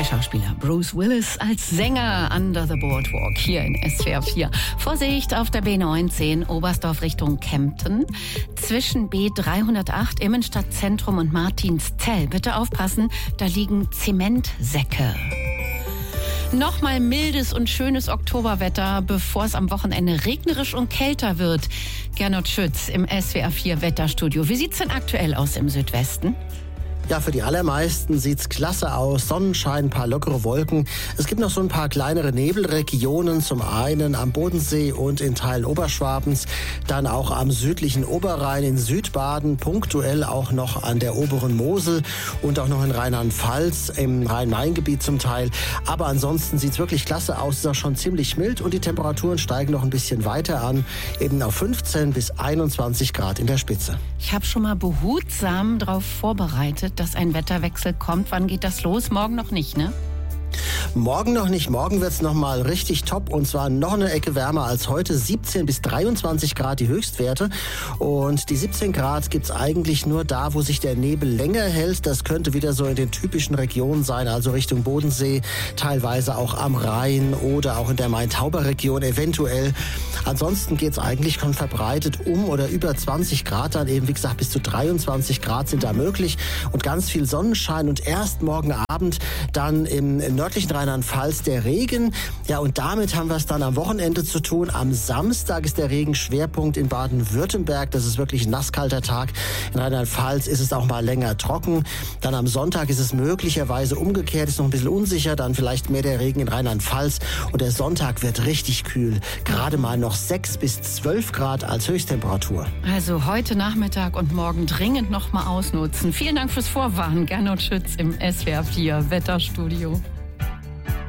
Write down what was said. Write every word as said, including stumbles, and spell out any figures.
Der Schauspieler Bruce Willis als Sänger Under the Boardwalk hier in S W R vier. Vorsicht auf der B neunzehn, Oberstdorf Richtung Kempten. Zwischen B dreihundertacht, Immenstadtzentrum und Martinszell. Bitte aufpassen, da liegen Zementsäcke. Nochmal mildes und schönes Oktoberwetter, bevor es am Wochenende regnerisch und kälter wird. Gernot Schütz im S W R vier Wetterstudio. Wie sieht's denn aktuell aus im Südwesten? Ja, für die allermeisten sieht's klasse aus. Sonnenschein, ein paar lockere Wolken. Es gibt noch so ein paar kleinere Nebelregionen, zum einen am Bodensee und in Teilen Oberschwabens, dann auch am südlichen Oberrhein in Südbaden, punktuell auch noch an der oberen Mosel und auch noch in Rheinland-Pfalz, im Rhein-Main-Gebiet zum Teil. Aber ansonsten sieht's wirklich klasse aus, ist auch schon ziemlich mild und die Temperaturen steigen noch ein bisschen weiter an, eben auf fünfzehn bis einundzwanzig Grad in der Spitze. Ich habe schon mal behutsam darauf vorbereitet, dass ein Wetterwechsel kommt. Wann geht das los? Morgen noch nicht, ne? Morgen noch nicht. Morgen wird's noch mal richtig top und zwar noch eine Ecke wärmer als heute. siebzehn bis dreiundzwanzig Grad die Höchstwerte. Und die siebzehn Grad gibt's eigentlich nur da, wo sich der Nebel länger hält. Das könnte wieder so in den typischen Regionen sein, also Richtung Bodensee, teilweise auch am Rhein oder auch in der Main-Tauber-Region eventuell. Ansonsten geht's eigentlich schon verbreitet um oder über zwanzig Grad dann eben, wie gesagt, bis zu dreiundzwanzig Grad sind da möglich und ganz viel Sonnenschein und erst morgen Abend dann im nördlichen Rheinland-Pfalz der Regen. Ja, und damit haben wir es dann am Wochenende zu tun. Am Samstag ist der Regenschwerpunkt in Baden-Württemberg. Das ist wirklich ein nasskalter Tag. In Rheinland-Pfalz ist es auch mal länger trocken. Dann am Sonntag ist es möglicherweise umgekehrt, ist noch ein bisschen unsicher. Dann vielleicht mehr der Regen in Rheinland-Pfalz. Und der Sonntag wird richtig kühl. Gerade mal noch sechs bis zwölf Grad als Höchsttemperatur. Also heute Nachmittag und morgen dringend noch mal ausnutzen. Vielen Dank fürs Vorwarnen. Gernot Schütz im S W R vier Wetterstudio.